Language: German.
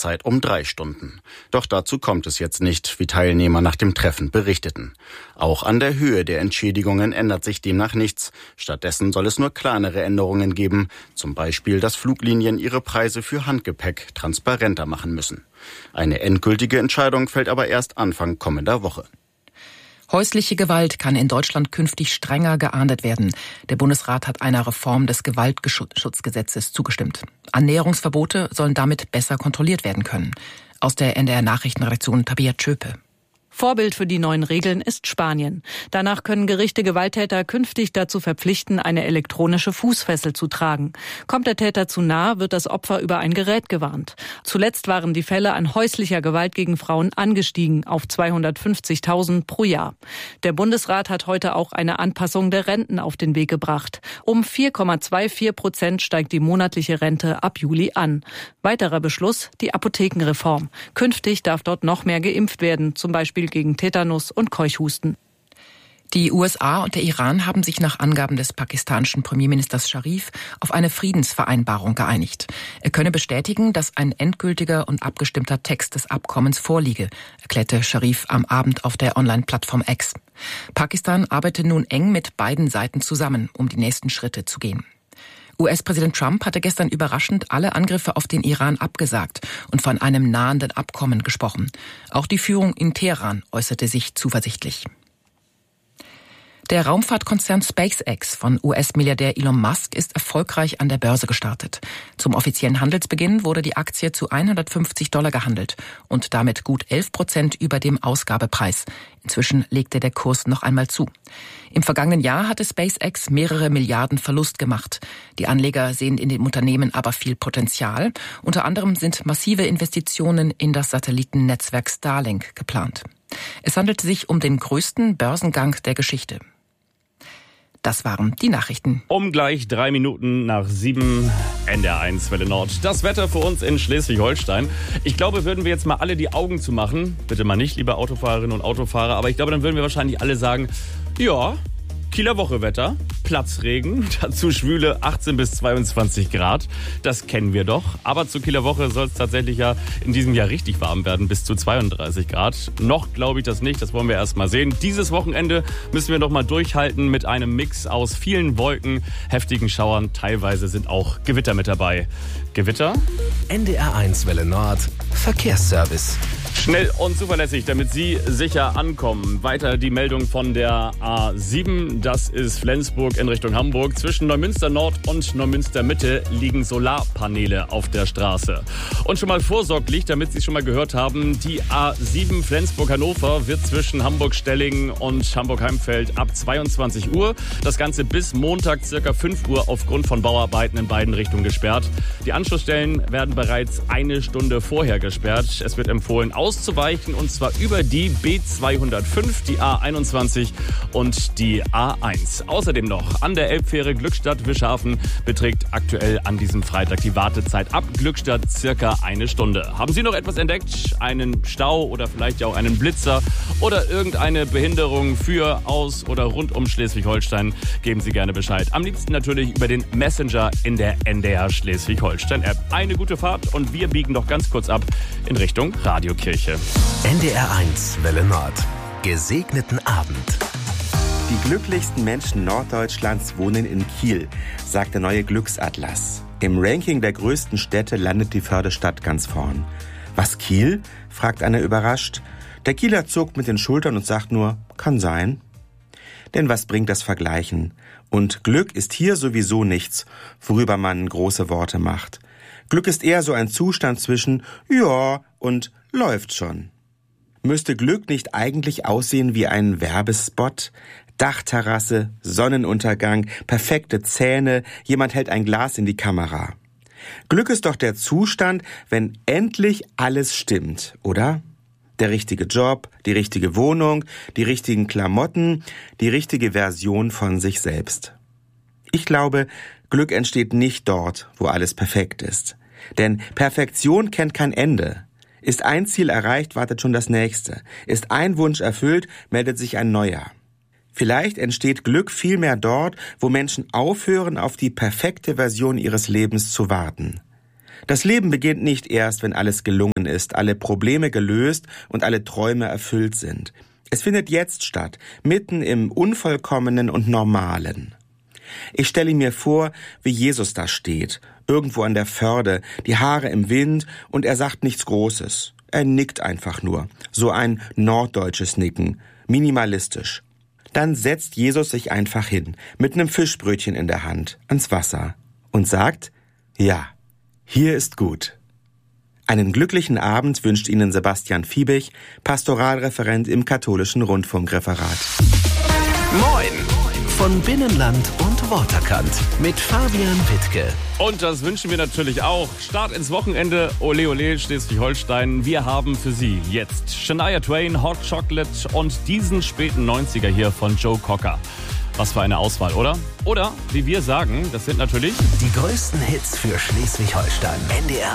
Wartezeit um 3 Stunden. Doch dazu kommt es jetzt nicht, wie Teilnehmer nach dem Treffen berichteten. Auch an der Höhe der Entschädigungen ändert sich demnach nichts. Stattdessen soll es nur kleinere Änderungen geben. Zum Beispiel, dass Fluglinien ihre Preise für Handgepäck transparenter machen müssen. Eine endgültige Entscheidung fällt aber erst Anfang kommender Woche. Häusliche Gewalt kann in Deutschland künftig strenger geahndet werden. Der Bundesrat hat einer Reform des Gewaltschutzgesetzes zugestimmt. Annäherungsverbote sollen damit besser kontrolliert werden können. Aus der NDR-Nachrichtenredaktion Tabea Tschöpe. Vorbild für die neuen Regeln ist Spanien. Danach können Gerichte Gewalttäter künftig dazu verpflichten, eine elektronische Fußfessel zu tragen. Kommt der Täter zu nah, wird das Opfer über ein Gerät gewarnt. Zuletzt waren die Fälle an häuslicher Gewalt gegen Frauen angestiegen auf 250.000 pro Jahr. Der Bundesrat hat heute auch eine Anpassung der Renten auf den Weg gebracht. Um 4,24% steigt die monatliche Rente ab Juli an. Weiterer Beschluss, die Apothekenreform. Künftig darf dort noch mehr geimpft werden, zum Beispiel gegen Tetanus und Keuchhusten. Die USA und der Iran haben sich nach Angaben des pakistanischen Premierministers Scharif auf eine Friedensvereinbarung geeinigt. Er könne bestätigen, dass ein endgültiger und abgestimmter Text des Abkommens vorliege, erklärte Scharif am Abend auf der Online-Plattform X. Pakistan arbeite nun eng mit beiden Seiten zusammen, um die nächsten Schritte zu gehen. US-Präsident Trump hatte gestern überraschend alle Angriffe auf den Iran abgesagt und von einem nahenden Abkommen gesprochen. Auch die Führung in Teheran äußerte sich zuversichtlich. Der Raumfahrtkonzern SpaceX von US-Milliardär Elon Musk ist erfolgreich an der Börse gestartet. Zum offiziellen Handelsbeginn wurde die Aktie zu $150 gehandelt und damit gut 11% über dem Ausgabepreis. Inzwischen legte der Kurs noch einmal zu. Im vergangenen Jahr hatte SpaceX mehrere Milliarden Verlust gemacht. Die Anleger sehen in dem Unternehmen aber viel Potenzial. Unter anderem sind massive Investitionen in das Satellitennetzwerk Starlink geplant. Es handelte sich um den größten Börsengang der Geschichte. Das waren die Nachrichten. Um gleich 3 Minuten nach 7, NDR1 Welle Nord. Das Wetter für uns in Schleswig-Holstein. Ich glaube, würden wir jetzt mal alle die Augen zumachen, bitte mal nicht, liebe Autofahrerinnen und Autofahrer, aber ich glaube, dann würden wir wahrscheinlich alle sagen, ja, Kieler Woche-Wetter, Platzregen, dazu schwüle 18 bis 22 Grad. Das kennen wir doch. Aber zur Kieler Woche soll es tatsächlich ja in diesem Jahr richtig warm werden, bis zu 32 Grad. Noch glaube ich das nicht, das wollen wir erst mal sehen. Dieses Wochenende müssen wir noch mal durchhalten mit einem Mix aus vielen Wolken, heftigen Schauern. Teilweise sind auch Gewitter mit dabei. Gewitter? NDR1 Welle Nord, Verkehrsservice. Schnell und zuverlässig, damit Sie sicher ankommen. Weiter die Meldung von der A7. Das ist Flensburg in Richtung Hamburg. Zwischen Neumünster Nord und Neumünster Mitte liegen Solarpaneele auf der Straße. Und schon mal vorsorglich, damit Sie es schon mal gehört haben, die A7 Flensburg-Hannover wird zwischen Hamburg-Stellingen und Hamburg-Heimfeld ab 22 Uhr. Das Ganze bis Montag ca. 5 Uhr aufgrund von Bauarbeiten in beiden Richtungen gesperrt. Die Anschlussstellen werden bereits 1 Stunde vorher gesperrt. Es wird empfohlen, auszuweichen, und zwar über die B205, die A21 und die A1. Außerdem noch an der Elbfähre Glückstadt-Wischhafen beträgt aktuell an diesem Freitag die Wartezeit ab Glückstadt circa 1 Stunde. Haben Sie noch etwas entdeckt? Einen Stau oder vielleicht auch einen Blitzer oder irgendeine Behinderung für, aus oder rund um Schleswig-Holstein? Geben Sie gerne Bescheid. Am liebsten natürlich über den Messenger in der NDR Schleswig-Holstein-App. Eine gute Fahrt und wir biegen noch ganz kurz ab in Richtung Radiokirche. NDR1 Welle Nord. Gesegneten Abend. Die glücklichsten Menschen Norddeutschlands wohnen in Kiel, sagt der neue Glücksatlas. Im Ranking der größten Städte landet die Förderstadt ganz vorn. Was, Kiel? Fragt einer überrascht. Der Kieler zuckt mit den Schultern und sagt nur, kann sein. Denn was bringt das Vergleichen? Und Glück ist hier sowieso nichts, worüber man große Worte macht. Glück ist eher so ein Zustand zwischen ja und läuft schon. Müsste Glück nicht eigentlich aussehen wie ein Werbespot? Dachterrasse, Sonnenuntergang, perfekte Zähne, jemand hält ein Glas in die Kamera. Glück ist doch der Zustand, wenn endlich alles stimmt, oder? Der richtige Job, die richtige Wohnung, die richtigen Klamotten, die richtige Version von sich selbst. Ich glaube, Glück entsteht nicht dort, wo alles perfekt ist. Denn Perfektion kennt kein Ende. Ist ein Ziel erreicht, wartet schon das nächste. Ist ein Wunsch erfüllt, meldet sich ein neuer. Vielleicht entsteht Glück vielmehr dort, wo Menschen aufhören, auf die perfekte Version ihres Lebens zu warten. Das Leben beginnt nicht erst, wenn alles gelungen ist, alle Probleme gelöst und alle Träume erfüllt sind. Es findet jetzt statt, mitten im Unvollkommenen und Normalen. Ich stelle mir vor, wie Jesus da steht, irgendwo an der Förde, die Haare im Wind, und er sagt nichts Großes. Er nickt einfach nur, so ein norddeutsches Nicken, minimalistisch. Dann setzt Jesus sich einfach hin, mit einem Fischbrötchen in der Hand, ans Wasser und sagt, ja, hier ist gut. Einen glücklichen Abend wünscht Ihnen Sebastian Fiebig, Pastoralreferent im Katholischen Rundfunkreferat. Moin von Binnenland und Waterkant mit Fabian Wittke. Und das wünschen wir natürlich auch. Start ins Wochenende, ole ole Schleswig-Holstein. Wir haben für Sie jetzt Shania Twain, Hot Chocolate und diesen späten 90er hier von Joe Cocker. Was für eine Auswahl, oder? Oder, wie wir sagen, das sind natürlich die größten Hits für Schleswig-Holstein. NDR